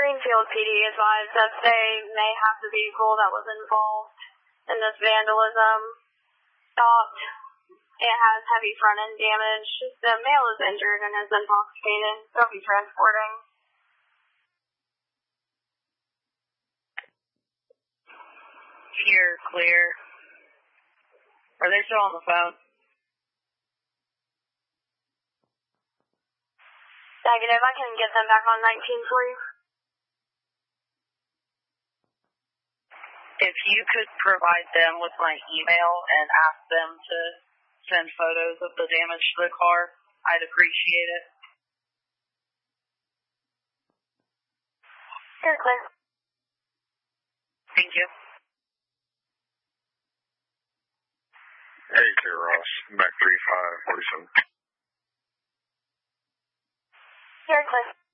Greenfield PD advised that they may have the vehicle that was involved in this vandalism stopped. It has heavy front end damage. The male is injured and is intoxicated. They'll be transporting. Here, clear. Are they still on the phone? Negative. I can get them back on 19 for you. If you could provide them with my email and ask them to send photos of the damage to the car, I'd appreciate it. You're clear. Thank you. Hey, Clear Ross. Mac 3547. You're clear.